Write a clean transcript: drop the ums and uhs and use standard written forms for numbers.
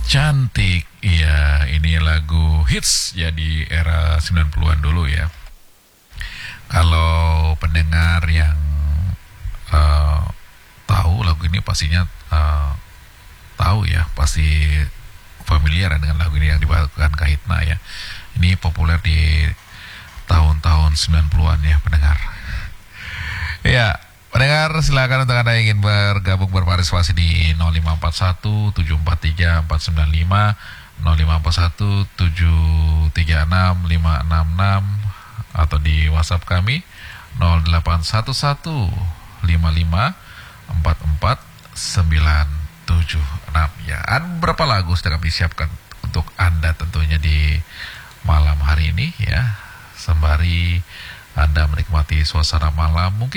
Cantik, iya, ini lagu hits ya di era 90-an dulu ya. Kalau pendengar yang eh, tahu lagu ini pastinya tahu ya, pasti familiar dengan lagu ini yang dibawakan Kahitna ya. Ini populer di tahun-tahun 90-an ya pendengar. Ya, pendengar silakan untuk Anda yang ingin bergabung berpartisipasi di 0541 743 495, 0541 736 566, atau di WhatsApp kami 0811 55 44 976 ya. Ada berapa lagu sedang kami siapkan untuk Anda tentunya di malam hari ini ya, sembari Anda menikmati suasana malam. Mungkin